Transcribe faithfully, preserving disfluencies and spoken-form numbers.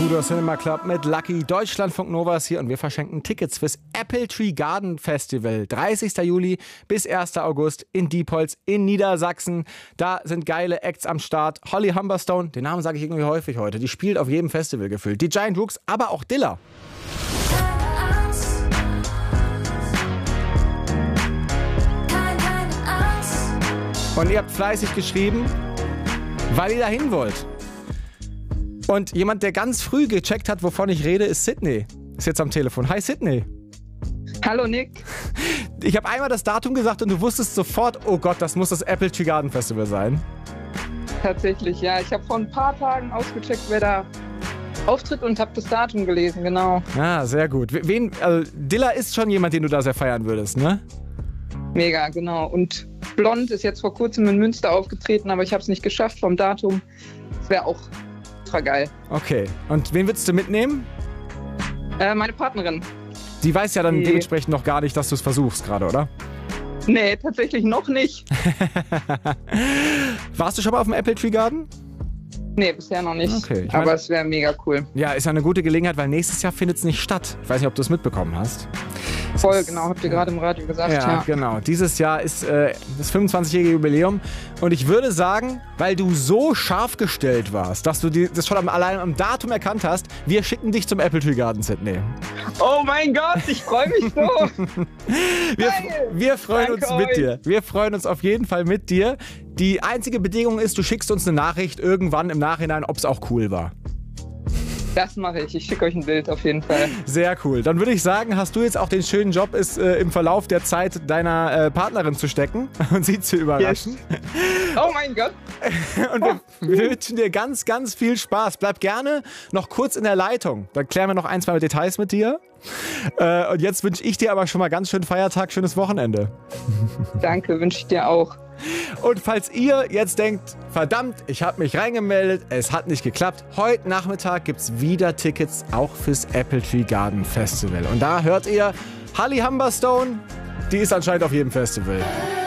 Tudor Cinema Club mit Lucky. Deutschlandfunk Nova ist hier und wir verschenken Tickets fürs Apple Tree Garden Festival. dreißigster Juli bis erster August in Diepholz in Niedersachsen. Da sind geile Acts am Start. Holly Humberstone, den Namen sage ich irgendwie häufig heute, die spielt auf jedem Festival gefühlt. Die Giant Rooks, aber auch Dilla. Und ihr habt fleißig geschrieben, weil ihr dahin wollt. Und jemand, der ganz früh gecheckt hat, wovon ich rede, ist Sydney. Ist jetzt am Telefon. Hi Sydney. Hallo Nick. Ich habe einmal das Datum gesagt und du wusstest sofort, oh Gott, das muss das Apple Tree Garden Festival sein. Tatsächlich, ja. Ich habe vor ein paar Tagen ausgecheckt, wer da auftritt und habe das Datum gelesen, genau. Ah, sehr gut. Wen, also Dilla ist schon jemand, den du da sehr feiern würdest, ne? Mega, genau. Und Blond ist jetzt vor kurzem in Münster aufgetreten, aber ich habe es nicht geschafft vom Datum. Das wäre auch ultra geil. Okay. Und wen würdest du mitnehmen? Äh, meine Partnerin. Die weiß ja dann Nee. dementsprechend noch gar nicht, dass du es versuchst gerade, oder? Nee, tatsächlich noch nicht. Warst du schon mal auf dem Apple Tree Garden? Nee, bisher noch nicht. Okay, ich aber mein- es wäre mega cool. Ja, ist ja eine gute Gelegenheit, weil nächstes Jahr findet es nicht statt. Ich weiß nicht, ob du es mitbekommen hast. Voll, genau. Habt ihr gerade im Radio gesagt. Ja, Ja, genau. Dieses Jahr ist äh, das fünfundzwanzigjährige Jubiläum. Und ich würde sagen, weil du so scharf gestellt warst, dass du die, das schon am, allein am Datum erkannt hast, wir schicken dich zum Apple Tree Garden, Sydney. Oh mein Gott, ich freue mich so. Wir, Geil. wir freuen Danke uns mit euch. dir. Wir freuen uns auf jeden Fall mit dir. Die einzige Bedingung ist, du schickst uns eine Nachricht irgendwann im Nachhinein, ob es auch cool war. Das mache ich. Ich schicke euch ein Bild auf jeden Fall. Sehr cool. Dann würde ich sagen, hast du jetzt auch den schönen Job, es äh, im Verlauf der Zeit deiner äh, Partnerin zu stecken und sie zu überraschen. Oh mein Gott. Und wir, wir wünschen dir ganz, ganz viel Spaß. Bleib gerne noch kurz in der Leitung. Dann klären wir noch ein, zwei Details mit dir. Äh, und jetzt wünsche ich dir aber schon mal ganz schönen Feiertag, schönes Wochenende. Danke, wünsche ich dir auch. Und falls ihr jetzt denkt, verdammt, ich habe mich reingemeldet, es hat nicht geklappt, heute Nachmittag gibt es wieder Tickets auch fürs Apple Tree Garden Festival. Und da hört ihr Holly Humberstone, die ist anscheinend auf jedem Festival.